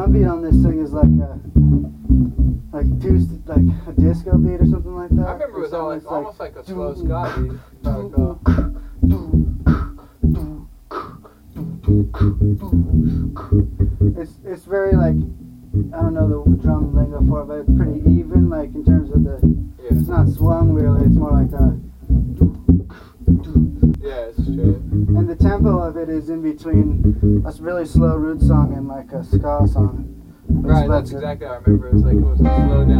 drum beat on this thing is like a disco beat or something like that. I remember it was almost like a slow ska beat. It's very like, I don't know the drum lingo for it, but it's pretty even, like in terms of it's not swung really, it's more like a yeah, it's true. And the tempo of it is in between a really slow root song and like a ska song. Right, that's exactly how I remember. It was like it was a slow down.